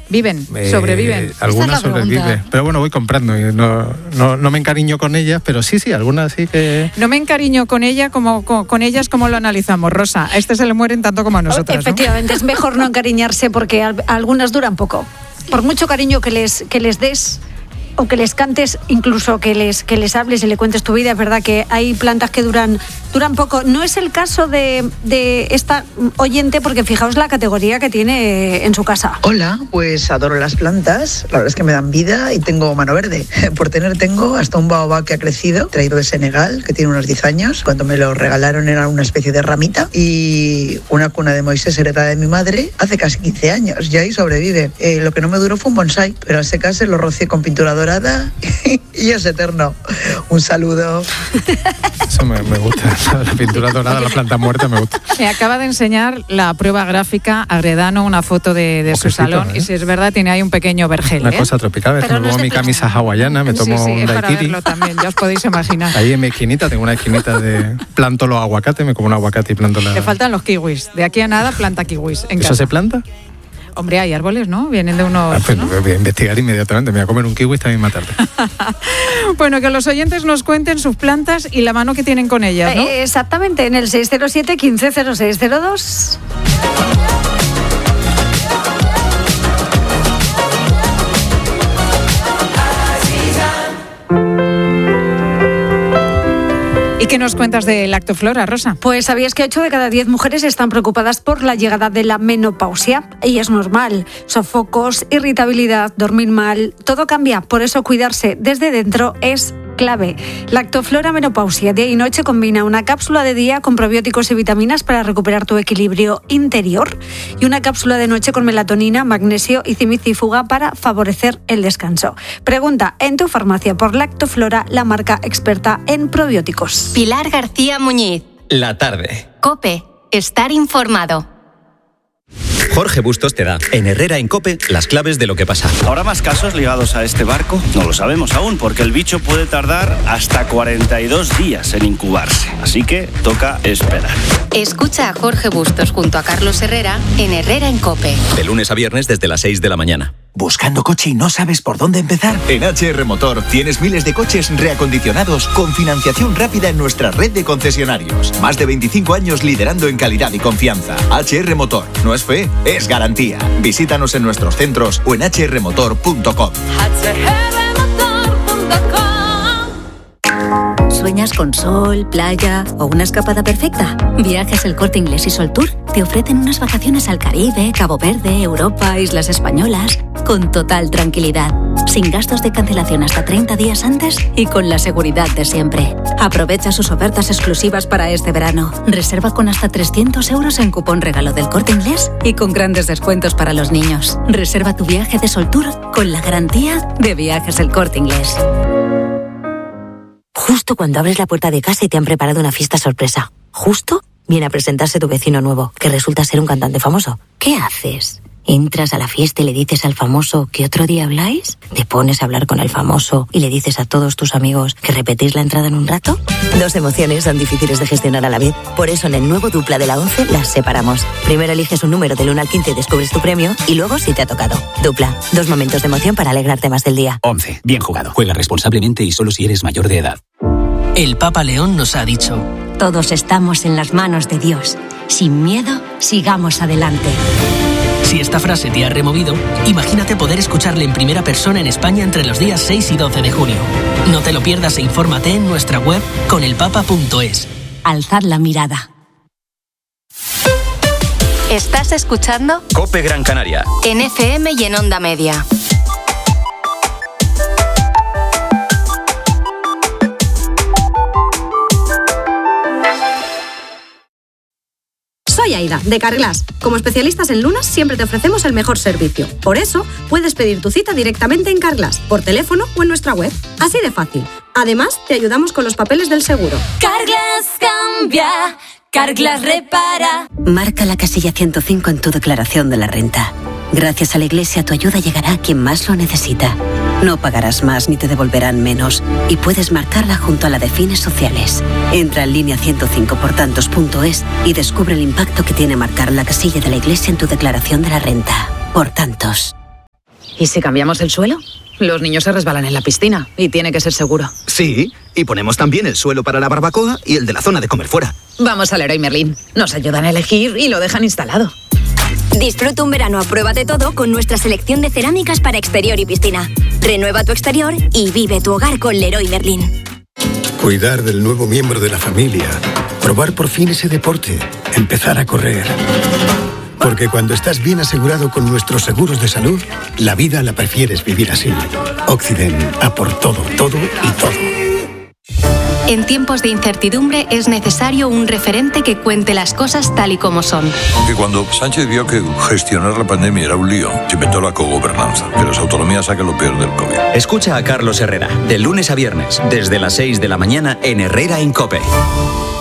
sobreviven. Algunas sobreviven, pero bueno, voy comprando. No me encariño con ellas, pero sí, algunas sí que... No me encariño con ellas como lo analizamos, Rosa. A este se le mueren tanto como a nosotras, ¿no? Efectivamente, es mejor no encariñarse porque algunas duran poco. Por mucho cariño que les des o que les cantes, incluso que les hables y le cuentes tu vida, es verdad que hay plantas que duran poco. No es el caso de esta oyente, porque fijaos la categoría que tiene en su casa. Hola, pues adoro las plantas, la verdad es que me dan vida y tengo mano verde. Tengo hasta un baobab que ha crecido, traído de Senegal, que tiene unos 10 años. Cuando me lo regalaron era una especie de ramita, y una cuna de Moisés heredada de mi madre hace casi 15 años, y ahí sobrevive. Lo que no me duró fue un bonsái, pero al secarse lo rocié con pintura dorada y es eterno. Un saludo. Eso me gusta, la pintura dorada, la planta muerta me gusta. Me acaba de enseñar la prueba gráfica a Gredano una foto de su salón, y si es verdad tiene ahí un pequeño vergel. Una cosa tropical, me pongo mi camisa hawaiana, me tomo un daiquiri. Para verlo también, ya os podéis imaginar. Ahí en mi esquinita tengo una esquinita de planto los aguacates, me como un aguacate y planto la... Te faltan los kiwis, de aquí a nada planta kiwis en casa. ¿Eso se planta? Hombre, hay árboles, ¿no? Vienen de unos... Pues ¿no? Voy a investigar inmediatamente, me voy a comer un kiwi esta misma tarde. Bueno, que los oyentes nos cuenten sus plantas y la mano que tienen con ellas, ¿no? Exactamente, en el 607 15 0602. ¿Y qué nos cuentas de Lactoflora, Rosa? Pues ¿sabías que 8 de cada 10 mujeres están preocupadas por la llegada de la menopausia? Y es normal. Sofocos, irritabilidad, dormir mal, todo cambia. Por eso cuidarse desde dentro es clave. Lactoflora Menopausia día y noche combina una cápsula de día con probióticos y vitaminas para recuperar tu equilibrio interior, y una cápsula de noche con melatonina, magnesio y cimicífuga para favorecer el descanso. Pregunta en tu farmacia por Lactoflora, la marca experta en probióticos. Pilar García Muñiz. La tarde. COPE. Estar informado. Jorge Bustos te da, en Herrera en COPE, las claves de lo que pasa. ¿Habrá más casos ligados a este barco? No lo sabemos aún, porque el bicho puede tardar hasta 42 días en incubarse. Así que toca esperar. Escucha a Jorge Bustos junto a Carlos Herrera en Herrera en COPE. De lunes a viernes desde las 6 de la mañana. ¿Buscando coche y no sabes por dónde empezar? En HR Motor tienes miles de coches reacondicionados con financiación rápida en nuestra red de concesionarios. Más de 25 años liderando en calidad y confianza. HR Motor. No es fe, es garantía. Visítanos en nuestros centros o en hrmotor.com. ¿Sueñas con sol, playa o una escapada perfecta? Viajes El Corte Inglés y Sol Tour te ofrecen unas vacaciones al Caribe, Cabo Verde, Europa, Islas Españolas, con total tranquilidad, sin gastos de cancelación hasta 30 días antes y con la seguridad de siempre. Aprovecha sus ofertas exclusivas para este verano. Reserva con hasta 300 euros en cupón regalo del Corte Inglés y con grandes descuentos para los niños. Reserva tu viaje de Sol Tour con la garantía de Viajes El Corte Inglés. Justo cuando abres la puerta de casa y te han preparado una fiesta sorpresa. Justo viene a presentarse tu vecino nuevo, que resulta ser un cantante famoso. ¿Qué haces? ¿Entras a la fiesta y le dices al famoso que otro día habláis? ¿Te pones a hablar con el famoso y le dices a todos tus amigos que repetís la entrada en un rato? Dos emociones son difíciles de gestionar a la vez. Por eso en el nuevo Dupla de la 11 las separamos. Primero eliges un número del 1 al 15 y descubres tu premio, y luego si te ha tocado. Dupla, dos momentos de emoción para alegrarte más del día. 11. Bien jugado. Juega responsablemente y solo si eres mayor de edad. El Papa León nos ha dicho: todos estamos en las manos de Dios. Sin miedo, sigamos adelante. Si esta frase te ha removido, imagínate poder escucharle en primera persona en España entre los días 6 y 12 de junio. No te lo pierdas e infórmate en nuestra web conelpapa.es. Alzad la mirada. ¿Estás escuchando? COPE Gran Canaria. En FM y en Onda Media. Soy Aida, de Carglass. Como especialistas en lunas, siempre te ofrecemos el mejor servicio. Por eso, puedes pedir tu cita directamente en Carglass, por teléfono o en nuestra web. Así de fácil. Además, te ayudamos con los papeles del seguro. Carglass cambia, Carglass repara. Marca la casilla 105 en tu declaración de la renta. Gracias a la Iglesia, tu ayuda llegará a quien más lo necesita. No pagarás más ni te devolverán menos. Y puedes marcarla junto a la de fines sociales. Entra en línea 105portantos.es y descubre el impacto que tiene marcar la casilla de la Iglesia en tu declaración de la renta. Por tantos. ¿Y si cambiamos el suelo? Los niños se resbalan en la piscina y tiene que ser seguro. Sí, y ponemos también el suelo para la barbacoa y el de la zona de comer fuera. Vamos al Leroy Merlin. Nos ayudan a elegir y lo dejan instalado. Disfruta un verano a prueba de todo con nuestra selección de cerámicas para exterior y piscina. Renueva tu exterior y vive tu hogar con Leroy Merlin. Cuidar del nuevo miembro de la familia. Probar por fin ese deporte. Empezar a correr. Porque cuando estás bien asegurado con nuestros seguros de salud, la vida la prefieres vivir así. Occident, a por todo, todo y todo. En tiempos de incertidumbre es necesario un referente que cuente las cosas tal y como son. Que cuando Sánchez vio que gestionar la pandemia era un lío, se inventó la cogobernanza, que las autonomías saquen lo peor del COVID. Escucha a Carlos Herrera, de lunes a viernes, desde las 6 de la mañana en Herrera en COPE.